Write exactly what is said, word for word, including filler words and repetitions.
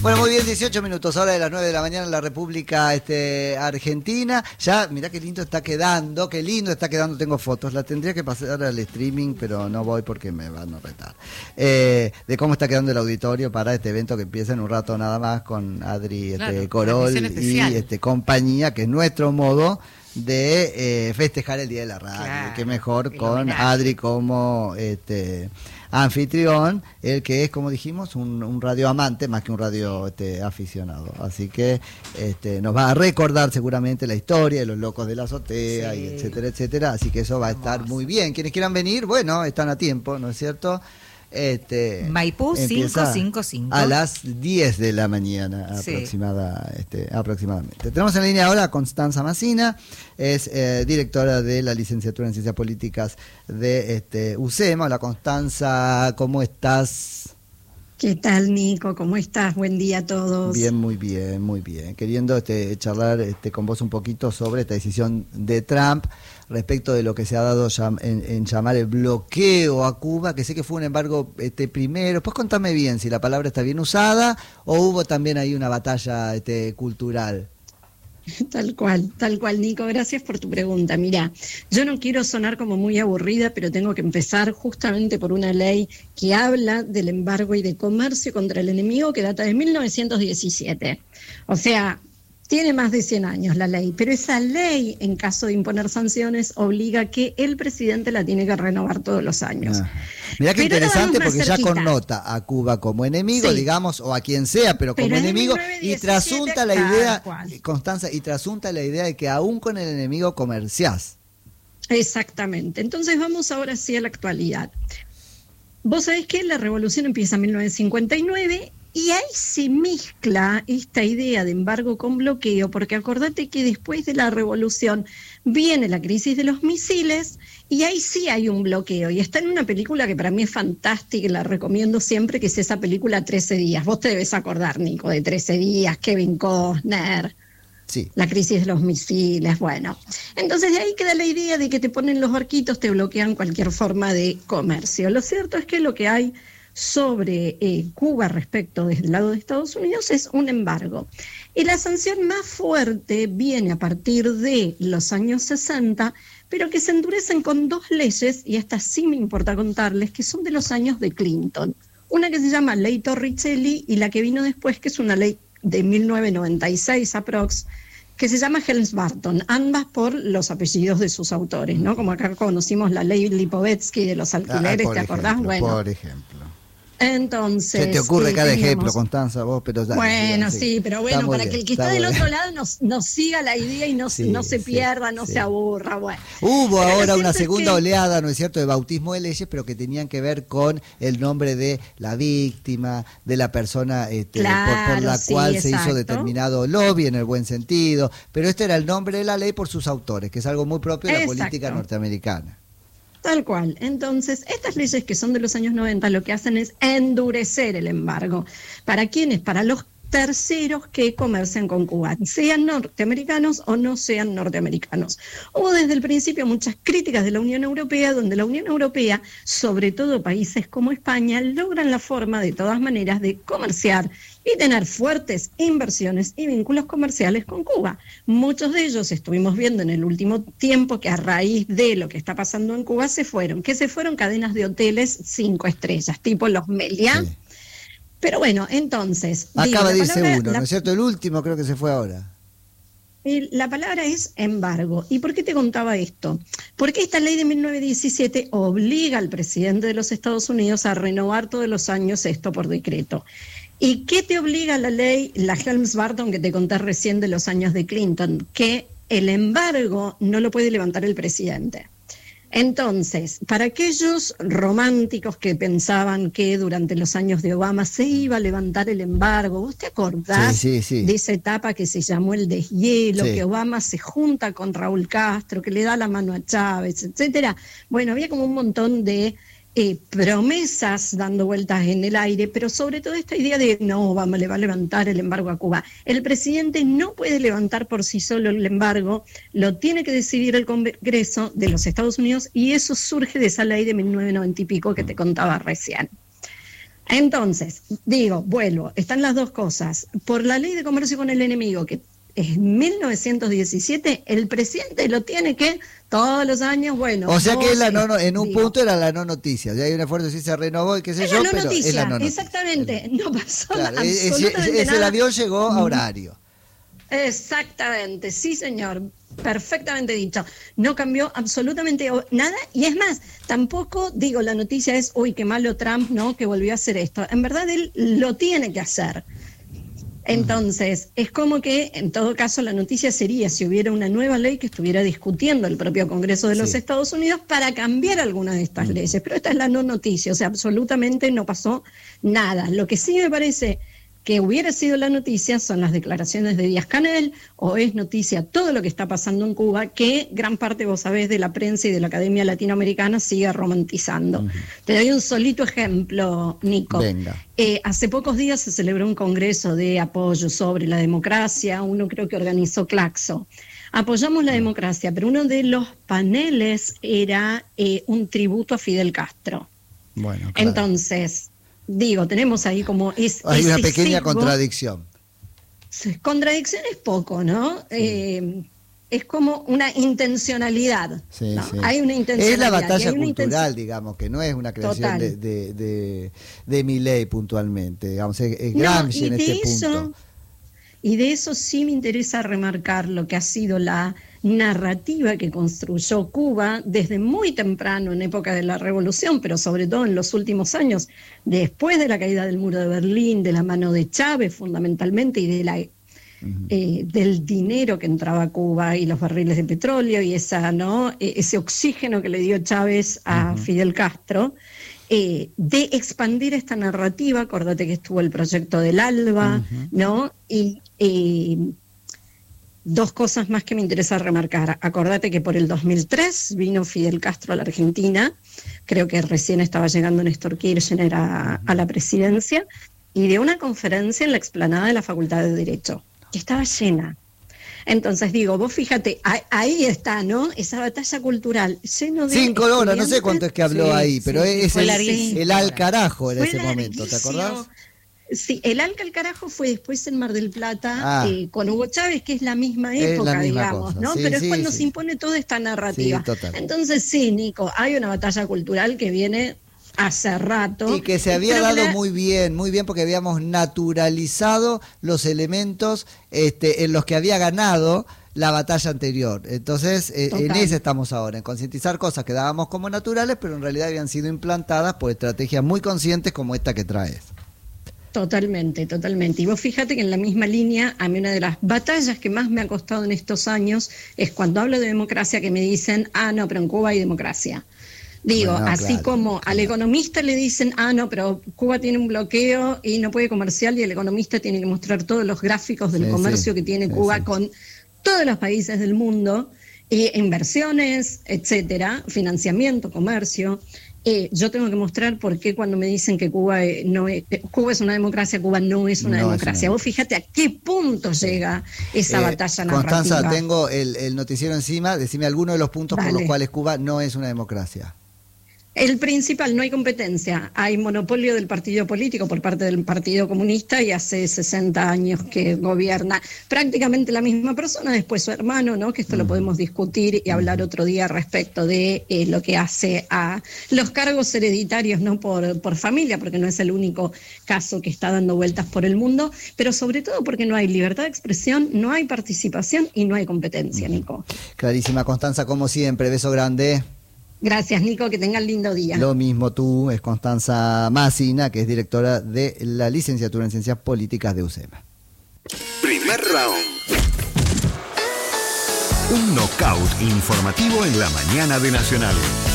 Bueno, muy bien, dieciocho minutos, hora de las nueve de la mañana en la República este, Argentina. Ya, mirá qué lindo está quedando, qué lindo está quedando, tengo fotos. La tendría que pasar al streaming, pero no voy porque me van a retar. Eh, de cómo está quedando el auditorio para este evento que empieza en un rato nada más con Adri claro, este, Corol y este, compañía, que es nuestro modo de eh, festejar el Día de la Radio. Claro, qué mejor con homenaje. Adri como este anfitrión, el que es, como dijimos, un, un radio amante más que un radio este, aficionado. Así que este, nos va a recordar seguramente la historia de los locos de la azotea, sí, y etcétera, etcétera. Así que eso va a estar muy bien. Quienes quieran venir, bueno, están a tiempo, ¿no es cierto? Este, Maipú quinientos cincuenta y cinco a las diez de la mañana aproximada, sí. este, aproximadamente. Tenemos en línea ahora a Constanza Massina, es eh, directora de la licenciatura en Ciencias Políticas de este, U C E M A. Hola Constanza, ¿cómo estás? ¿Qué tal, Nico? ¿Cómo estás? Buen día a todos. Bien, muy bien, muy bien. Queriendo este, charlar este, con vos un poquito sobre esta decisión de Trump respecto de lo que se ha dado en, en llamar el bloqueo a Cuba, que sé que fue un embargo este, primero. Pues contame bien si la palabra está bien usada o hubo también ahí una batalla este, cultural. Tal cual, tal cual, Nico. Gracias por tu pregunta. Mirá, yo no quiero sonar como muy aburrida, pero tengo que empezar justamente por una ley que habla del embargo y de comercio contra el enemigo que data de mil novecientos diecisiete. O sea, tiene más de cien años la ley, pero esa ley, en caso de imponer sanciones, obliga que el presidente la tiene que renovar todos los años. Ah. Mirá qué pero interesante, porque cerquita. Ya connota a Cuba como enemigo, sí, digamos, o a quien sea, pero como pero enemigo, y trasunta la idea, cual. Constanza, y trasunta la idea de que aún con el enemigo comerciás. Exactamente. Entonces vamos ahora sí a la actualidad. Vos sabés que la revolución empieza en mil novecientos cincuenta y nueve, y ahí se mezcla esta idea de embargo con bloqueo, porque acordate que después de la revolución viene la crisis de los misiles, y ahí sí hay un bloqueo, y está en una película que para mí es fantástica, y la recomiendo siempre, que es esa película trece días. Vos te debes acordar, Nico, de trece días, Kevin Costner, sí, la crisis de los misiles, bueno. Entonces de ahí queda la idea de que te ponen los barquitos, te bloquean cualquier forma de comercio. Lo cierto es que lo que hay sobre eh, Cuba respecto desde el lado de Estados Unidos es un embargo. Y la sanción más fuerte viene a partir de los años sesenta, pero que se endurecen con dos leyes, y estas sí me importa contarles, que son de los años de Clinton. Una que se llama Ley Torricelli y la que vino después, que es una ley de mil novecientos noventa y seis aprox, que se llama Helms-Burton, ambas por los apellidos de sus autores, ¿no? Como acá conocimos la ley Lipovetsky de los alquileres, ah, ¿te acordás? Ejemplo, bueno, por ejemplo. Entonces, se te ocurre eh, cada teníamos... ejemplo, Constanza, vos, pero ya, bueno, sí, sí, pero bueno, para bien, que el que está, está del otro lado nos, nos siga la idea y no, sí, no se pierda, sí, no sí. se aburra. Bueno. Hubo pero ahora una segunda que... oleada, ¿no es cierto?, de bautismo de leyes, pero que tenían que ver con el nombre de la víctima, de la persona este, claro, por, por la sí, cual exacto. se hizo determinado lobby, en el buen sentido, pero este era el nombre de la ley por sus autores, que es algo muy propio de la exacto. política norteamericana. Tal cual. Entonces, estas leyes que son de los años noventa lo que hacen es endurecer el embargo. ¿Para quiénes? Para los terceros que comercian con Cuba, sean norteamericanos o no sean norteamericanos. Hubo desde el principio muchas críticas de la Unión Europea, donde la Unión Europea, sobre todo países como España, logran la forma de todas maneras de comerciar y tener fuertes inversiones y vínculos comerciales con Cuba. Muchos de ellos estuvimos viendo en el último tiempo que a raíz de lo que está pasando en Cuba se fueron, que se fueron cadenas de hoteles cinco estrellas, tipo los Meliá. Sí. Pero bueno, entonces... Acaba digo, de irse uno, la... ¿no es cierto? El último creo que se fue ahora. La palabra es embargo. ¿Y por qué te contaba esto? Porque esta ley de mil novecientos diecisiete obliga al presidente de los Estados Unidos a renovar todos los años esto por decreto. ¿Y qué te obliga la ley, la Helms-Burton que te conté recién de los años de Clinton? Que el embargo no lo puede levantar el presidente. Entonces, para aquellos románticos que pensaban que durante los años de Obama se iba a levantar el embargo, ¿vos te acordás sí, sí, sí. de esa etapa que se llamó el deshielo, sí. que Obama se junta con Raúl Castro, que le da la mano a Chávez, etcétera? Bueno, había como un montón de eh, promesas dando vueltas en el aire, pero sobre todo esta idea de no, Obama le va a levantar el embargo a Cuba. El presidente no puede levantar por sí solo el embargo, lo tiene que decidir el Congreso de los Estados Unidos, y eso surge de esa ley de mil novecientos noventa y pico que te contaba recién. Entonces, digo, vuelvo, están las dos cosas. Por la ley de comercio con el enemigo, que es mil novecientos diecisiete, el presidente lo tiene que todos los años, bueno. O sea que es la no, no, en un digo, punto era la no noticia. Ya hay un esfuerzo, sí se renovó y qué sé es yo, la no pero noticia, es la no noticia. Exactamente, no pasó claro, absolutamente es, es, nada. El avión llegó a horario. Exactamente, sí señor, perfectamente dicho. No cambió absolutamente nada y es más, tampoco digo la noticia es, uy, qué malo Trump, ¿no? Que volvió a hacer esto. En verdad él lo tiene que hacer. Entonces, es como que en todo caso la noticia sería si hubiera una nueva ley que estuviera discutiendo el propio Congreso de los sí. Estados Unidos para cambiar alguna de estas uh-huh. leyes, pero esta es la no noticia, o sea, absolutamente no pasó nada. Lo que sí me parece que hubiera sido la noticia son las declaraciones de Díaz-Canel, o es noticia todo lo que está pasando en Cuba, que gran parte, vos sabés, de la prensa y de la Academia Latinoamericana sigue romantizando. Uh-huh. Te doy un solito ejemplo, Nico. Venga. Eh, hace pocos días se celebró un congreso de apoyo sobre la democracia, uno creo que organizó Claxo. Apoyamos la democracia, pero uno de los paneles era eh, un tributo a Fidel Castro. Bueno, claro. Entonces... Digo, tenemos ahí como... Es, Hay una ese pequeña sesgo. Contradicción. Contradicción es poco, ¿no? Sí. Eh, es como una intencionalidad. Sí, ¿no? Sí. Hay una intencionalidad. Es la batalla cultural, intención... digamos, que no es una creación de, de, de, de Milei puntualmente. Digamos, es, es Gramsci no, en este eso, punto. Y de eso sí me interesa remarcar lo que ha sido la narrativa que construyó Cuba desde muy temprano, en época de la Revolución, pero sobre todo en los últimos años, después de la caída del muro de Berlín, de la mano de Chávez fundamentalmente, y de la, uh-huh. eh, del dinero que entraba a Cuba y los barriles de petróleo y esa, ¿no? ese oxígeno que le dio Chávez a uh-huh. Fidel Castro, eh, de expandir esta narrativa. Acordate que estuvo el proyecto del ALBA, uh-huh. ¿no? Y... Eh, Dos cosas más que me interesa remarcar. Acordate que por el dos mil tres vino Fidel Castro a la Argentina, creo que recién estaba llegando Néstor Kirchner a, a la presidencia, y dio una conferencia en la explanada de la Facultad de Derecho, que estaba llena. Entonces digo, vos fíjate, ahí, ahí está, ¿no? Esa batalla cultural, lleno de... Cinco horas, no sé cuánto es que habló sí, ahí, pero sí, es el, el al carajo en fue ese momento, ¿te acordás? Sí, el Alca al carajo fue después en Mar del Plata, ah, eh, con Hugo Chávez, que es la misma época, la misma digamos, cosa. ¿no? Sí, pero sí, es cuando sí. se impone toda esta narrativa. Sí, entonces sí, Nico, hay una batalla cultural que viene hace rato. Y que se había dado la... muy bien, muy bien, porque habíamos naturalizado los elementos este, en los que había ganado la batalla anterior. Entonces, eh, en ese estamos ahora, en concientizar cosas que dábamos como naturales, pero en realidad habían sido implantadas por estrategias muy conscientes como esta que traes. Totalmente, totalmente. Y vos fíjate que en la misma línea, a mí una de las batallas que más me ha costado en estos años es cuando hablo de democracia que me dicen, ah, no, pero en Cuba hay democracia. Digo, bueno, así claro, como claro. al economista le dicen, ah, no, pero Cuba tiene un bloqueo y no puede comerciar, y el economista tiene que mostrar todos los gráficos del sí, comercio sí, que tiene sí, Cuba sí. con todos los países del mundo, eh, inversiones, etcétera, financiamiento, comercio. Eh, yo tengo que mostrar por qué cuando me dicen que Cuba, eh, no es, eh, Cuba es una democracia, Cuba no es una no democracia. Es una... Vos fíjate a qué punto sí. llega esa eh, batalla narrativa. Constanza, tengo el, el noticiero encima, decime algunos de los puntos Dale. por los cuales Cuba no es una democracia. El principal, no hay competencia, hay monopolio del partido político por parte del Partido Comunista y hace sesenta años que gobierna prácticamente la misma persona, después su hermano, ¿no? Que esto uh-huh. lo podemos discutir y hablar otro día respecto de eh, lo que hace a los cargos hereditarios, ¿no? Por, por familia, porque no es el único caso que está dando vueltas por el mundo, pero sobre todo porque no hay libertad de expresión, no hay participación y no hay competencia, uh-huh. Nico. Clarísima, Constanza, como siempre, beso grande. Gracias, Nico, que tengan lindo día. Lo mismo tú, es Constanza Massina, que es directora de la licenciatura en Ciencias Políticas de U C E M A. Primer round. Un knockout informativo en la mañana de Nacional.